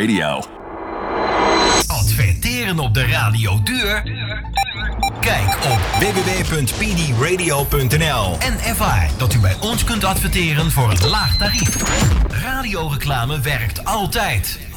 Radio. Adverteren op de radio duur? Kijk op www.pdradio.nl en ervaar dat u bij ons kunt adverteren voor een laag tarief. Radioreclame werkt altijd.